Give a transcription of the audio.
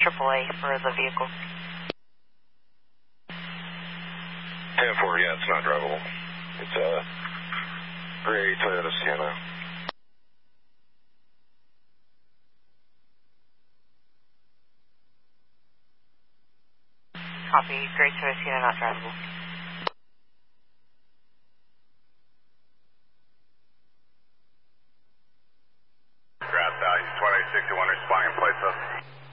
AAA for the vehicle. 10-4, yeah, it's not drivable. It's a gray Toyota Sienna. Copy, gray Toyota Sienna, not drivable. Grass value 2061, responding place up.